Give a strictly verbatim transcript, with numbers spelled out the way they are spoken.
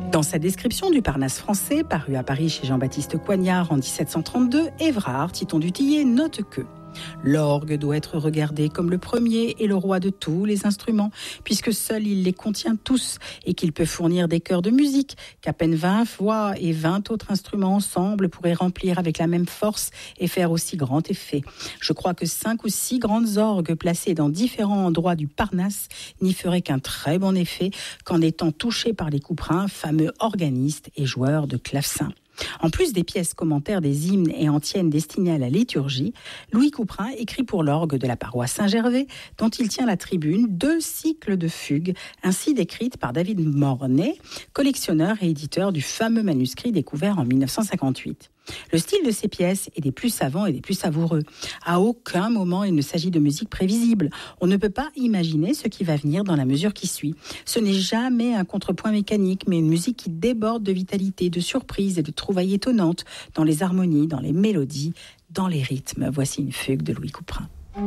Dans sa description du Parnasse français, parue à Paris chez Jean-Baptiste Coignard en dix-sept cent trente-deux, Évrard, Titon du Tillet, note que l'orgue doit être regardé comme le premier et le roi de tous les instruments, puisque seul il les contient tous et qu'il peut fournir des chœurs de musique qu'à peine vingt voix et vingt autres instruments ensemble pourraient remplir avec la même force et faire aussi grand effet. Je crois que cinq ou six grandes orgues placées dans différents endroits du Parnasse n'y feraient qu'un très bon effet qu'en étant touchés par les couperins, fameux organistes et joueurs de clavecin. En plus des pièces commentaires des hymnes et antiennes destinées à la liturgie, Louis Couperin écrit pour l'orgue de la paroisse Saint-Gervais, dont il tient la tribune, deux cycles de fugues, ainsi décrites par David Mornay, collectionneur et éditeur du fameux manuscrit découvert en dix-neuf cent cinquante-huit. Le style de ces pièces est des plus savants et des plus savoureux. À aucun moment il ne s'agit de musique prévisible. On ne peut pas imaginer ce qui va venir dans la mesure qui suit. Ce n'est jamais un contrepoint mécanique, mais une musique qui déborde de vitalité, de surprise et de trouvailles étonnantes dans les harmonies, dans les mélodies, dans les rythmes. Voici une fugue de Louis Couperin.